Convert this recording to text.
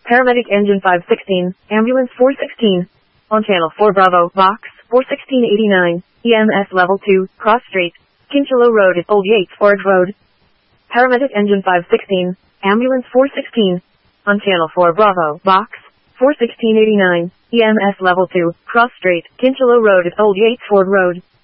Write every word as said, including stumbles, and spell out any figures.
Paramedic Engine five sixteen, Ambulance four sixteen. On Channel four Bravo, Box four sixteen eighty-nine, E M S Level two, Cross Street, Kincheloe Road at Old Yates Forge Road. Paramedic Engine five sixteen, Ambulance four sixteen. On Channel four Bravo, Box four sixteen eighty-nine, E M S Level two, Cross Street, Kincheloe Road at Old Yates Ford Road.